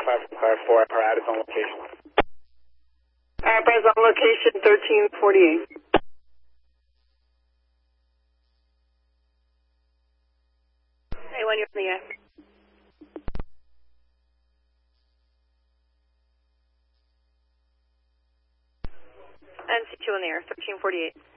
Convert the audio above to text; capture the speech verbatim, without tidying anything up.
five five four, apparatus on location. Apparatus on location, thirteen forty-eight. Hey, when you're in the air. N C two in the air, thirteen forty-eight.